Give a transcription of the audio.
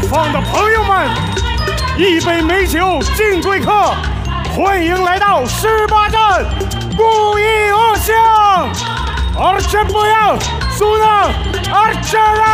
方的朋友们，一杯美酒敬贵客，欢迎来到18站故意恶向，而真不要输呢，而真啊！